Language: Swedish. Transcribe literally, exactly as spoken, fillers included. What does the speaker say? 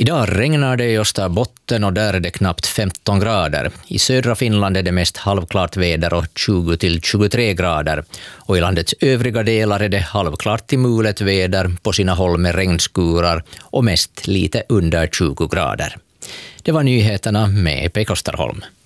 Idag regnar det i Österbotten och där är det knappt femton grader. I södra Finland är det mest halvklart väder och tjugo till tjugotre grader. Och i landets övriga delar är det halvklart till mulet väder, på sina håll med regnskurar och mest lite under tjugo grader. Det var nyheterna med Pekka Österholm.